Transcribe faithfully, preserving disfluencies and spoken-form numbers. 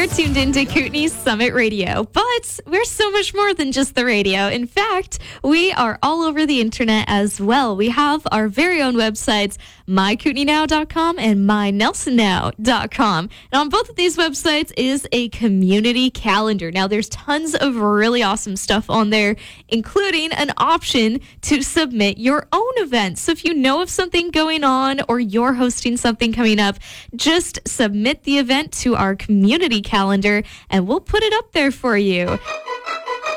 tuned into Kootenai Summit Radio, but we're so much more than just the radio. In fact, we are all over the internet as well. We have our very own websites, my kootenai now dot com and my nelson now dot com. And on both of these websites is a community calendar. Now, there's tons of really awesome stuff on there, including an option to submit your own event. So if you know of something going on or you're hosting something coming up, just submit the event to our community calendar and we'll put it up there for you.